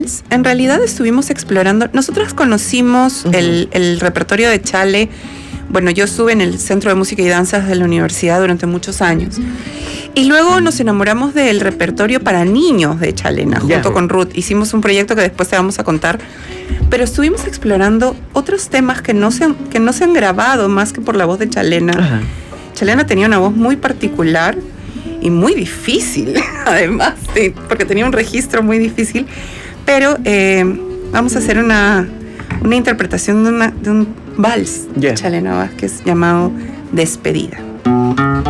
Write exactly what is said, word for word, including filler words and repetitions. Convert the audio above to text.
En realidad estuvimos explorando, nosotros conocimos uh-huh. el, el repertorio de Chale. Bueno, yo estuve en el Centro de Música y Danzas de la universidad durante muchos años. Y luego nos enamoramos del repertorio para niños de Chalena, junto yeah. con Ruth. Hicimos un proyecto que después te vamos a contar. Pero estuvimos explorando otros temas que no se han, que no se han grabado más que por la voz de Chalena. Uh-huh. Chalena tenía una voz muy particular y muy difícil, además, sí, porque tenía un registro muy difícil. Pero eh, vamos a hacer una, una interpretación de, una, de un vals yeah. de Chalena Vázquez llamado Despedida.